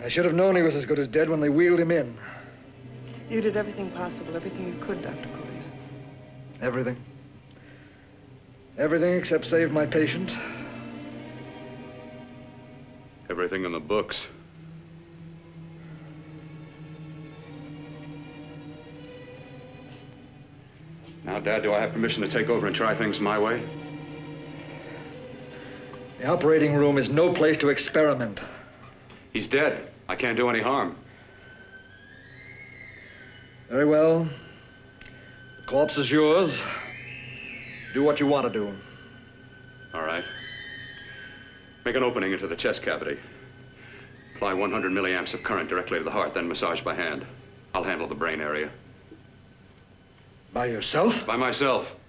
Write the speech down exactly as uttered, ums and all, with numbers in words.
I should have known he was as good as dead when they wheeled him in. You did everything possible, everything you could, Doctor Collier. Everything. Everything except save my patient. Everything in the books. Now, Dad, do I have permission to take over and try things my way? The operating room is no place to experiment. He's dead. I can't do any harm. Very well. The corpse is yours. Do what you want to do. All right. Make an opening into the chest cavity. Apply one hundred milliamps of current directly to the heart, then massage by hand. I'll handle the brain area. By yourself? By myself.